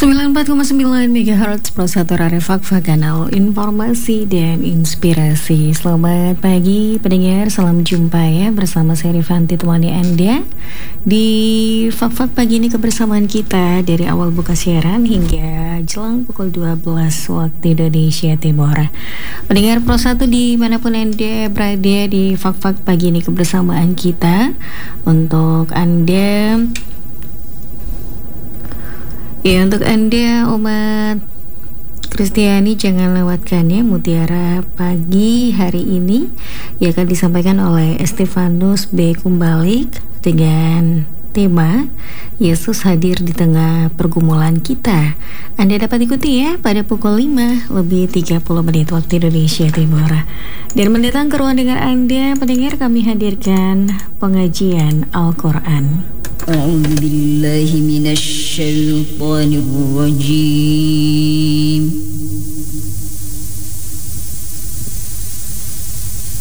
94,9 MHz Prosator Arefak kanal informasi dan inspirasi. Selamat pagi pendengar, salam jumpa ya bersama saya Rifanti temani Anda di Fak pagi ini. Kebersamaan kita dari awal buka siaran hingga jelang pukul 12 waktu Indonesia Timur. Pendengar Pro 1 dimanapun Anda berada, di Fak pagi ini kebersamaan kita untuk Anda. Ya, untuk Anda umat Kristiani jangan lewatkan ya Mutiara Pagi hari ini yang akan disampaikan oleh Estefanus B. Kumbalik dengan tema Yesus hadir di tengah pergumulan kita. Anda dapat ikuti ya pada pukul 5 lebih 30 menit waktu Indonesia Timur. Dan mendatang ke ruang dengar Anda pendengar, kami hadirkan pengajian Al-Quran. A'udzu billahi minasy syaithanir rajim.